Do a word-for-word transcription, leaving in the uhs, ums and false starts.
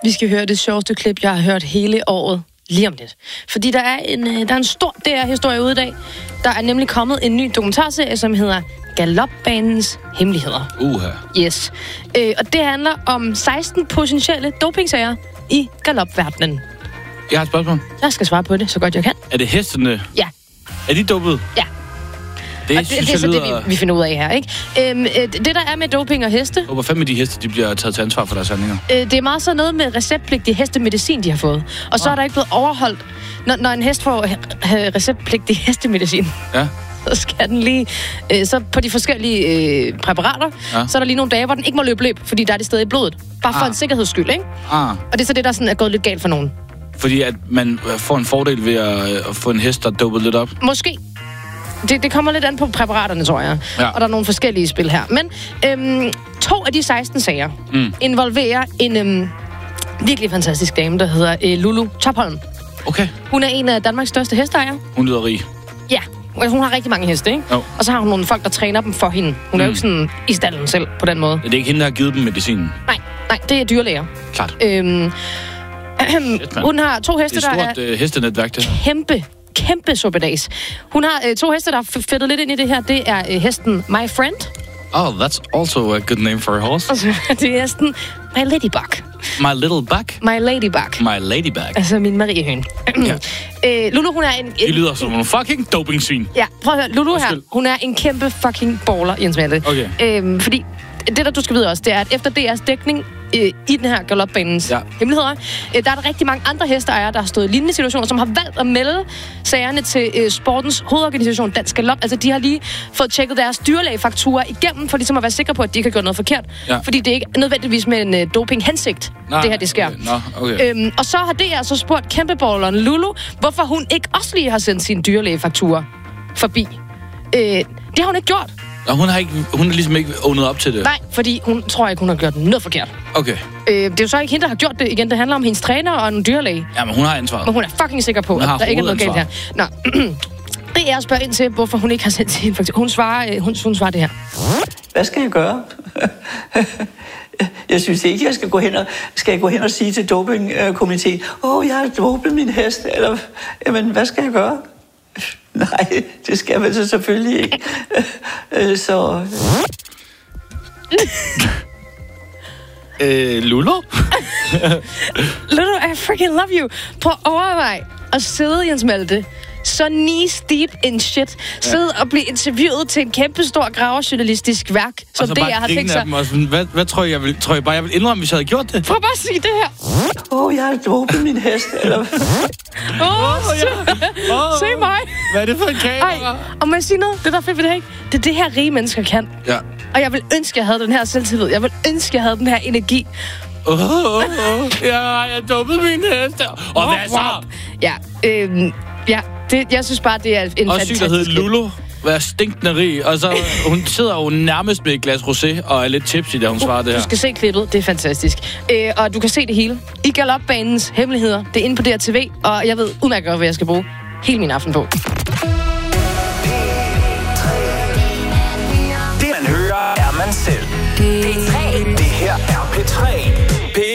Vi skal høre det sjoveste klip, jeg har hørt hele året. Lige om lidt. Fordi der er en, der er en stor D R-historie ude i dag. Der er nemlig kommet en ny dokumentarserie, som hedder Galopbanens Hemmeligheder. Uha. Yes. Øh, og det handler om seksten potentielle dopingsager i galopverdenen. Jeg har et spørgsmål. Jeg skal svare på det, så godt jeg kan. Er det hestene? Ja. Er de dopet? Ja. Det, og det, synes det er så lyder... det, vi, vi finder ud af her, ikke? Øhm, det, der er med doping og heste... Jeg håber fandme, de heste de bliver taget til ansvar for deres handlinger. Øh, det er meget sådan noget med receptpligtig hestemedicin, de har fået. Og så ah. er der ikke blevet overholdt... Når, når en hest får receptpligtig hestemedicin... Ja. Så skal den lige... Øh, så på de forskellige øh, præparater, ja. Så er der lige nogle dage, hvor den ikke må løbe løb, fordi der er det stadig i blodet. Bare for ah. en sikkerheds skyld, ikke? Ah. Og det er så det, der sådan er gået lidt galt for nogen. Fordi at man får en fordel ved at, at få en hest, der er dopet lidt op? Måske. Det, det kommer lidt an på præparaterne, tror jeg. Ja. Og der er nogle forskellige spil her. Men øhm, to af de seksten sager mm. involverer en øhm, virkelig fantastisk dame, der hedder øh, Lulu Topholm. Okay. Hun er en af Danmarks største hesteejere. Hun lyder rig. Ja, hun har rigtig mange heste, ikke? Jo. Og så har hun nogle folk, der træner dem for hende. Hun mm. er jo ikke sådan i stallen selv på den måde. Det er ikke hende, der har givet dem medicinen? Nej, nej, det er dyrlæger. Klart. Øhm, Shit, hun har to heste, der er... Det er et stort øh, hestenetværk, det. Kæmpe, kæmpe suppedags. Hun har øh, to heste, der er fedtet lidt ind i det her. Det er øh, hesten My Friend. Oh, that's also a good name for a horse. Og så det er hesten My Ladybug. My little buck? My Ladybug. My Ladybug. Altså min Mariehøn. Ja. øh, Lulu, hun er en... en det lyder som en fucking dopingsvin. Ja, prøv at høre. Lulu her, hun er en kæmpe fucking baller, Jens Malte. Okay. Øhm, fordi det, der du skal vide også, det er, at efter D R's dækning øh, i den her galopbanens ja. hemmeligheder, øh, der er der rigtig mange andre hesteejere, der har stået i lignende situationer, som har valgt at melde sagerne til øh, sportens hovedorganisation, Dansk Galop. Altså, de har lige fået tjekket deres dyrlægefakturer igennem, for ligesom at være sikre på, at de ikke har gjort noget forkert. Ja. Fordi det er ikke nødvendigvis med en øh, doping-hensigt, det her, det sker. Okay. Nå, okay. Øhm, og så har D R så spurgt kæmpeballeren Lulu, hvorfor hun ikke også lige har sendt sin dyrlægefakturer forbi. Øh, det har hun ikke gjort. Og hun har, ikke, hun har ligesom ikke åbnet op til det? Nej, fordi hun tror ikke, hun har gjort noget forkert. Okay. Øh, det er jo så ikke hende, der har gjort det igen. Det handler om hendes træner og en dyrlæge. Ja, men hun har ansvaret. Men hun er fucking sikker på, at der ikke er noget galt her. Nå, det er at spørge ind til, hvorfor hun ikke har sendt sin faktur. Hun svarer, hun, hun svarer det her. Hvad skal jeg gøre? Jeg synes ikke, jeg skal gå hen og, skal jeg gå hen og sige til dopingkomiteen, åh, oh, jeg har dopet min hest, eller, jamen, hvad skal jeg gøre? Nej, det skal man så selvfølgelig ikke. Så... øh, Lulu? Lulu, I freaking love you. Prøv at overveje at sidde, Jens Malte, så knees deep in shit. Sidde ja. og blive interviewet til en kæmpestor gravejournalistisk værk, som D R har tænkt sig. Sådan, hvad, hvad tror jeg, jeg vil, tror jeg bare, jeg vil indrømme, hvis jeg havde gjort det? Prøv bare at sige det her. Åh, oh, jeg har dopet min hest, eller... Åh, oh, oh, se mig. Hvad er det for en kamera? Ej, og må jeg sige noget? Det der er fedt ved det, ikke? Det er det her, rige mennesker kan. Ja. Og jeg vil ønske, jeg havde den her selvtillid. Jeg vil ønske, jeg havde den her energi. Åh, oh, oh, oh. Ja, jeg har dopet min hest. Og hvad så? Ja, øhm, ja. Det, jeg synes bare, det er en også fantastisk... Også sygt, der hedder Lulu. Vær stinkende rig. Og så, hun sidder jo nærmest med et glas rosé og er lidt tipsy, da hun uh, svarer det her. Du skal se klippet. Det er fantastisk. Øh, og du kan se det hele. I Galopbanens Hemmeligheder. Det er inde på D R T V. Og jeg ved udmærket godt, hvad jeg skal bruge hele min aften på. Det man hører, er man selv. Det, det her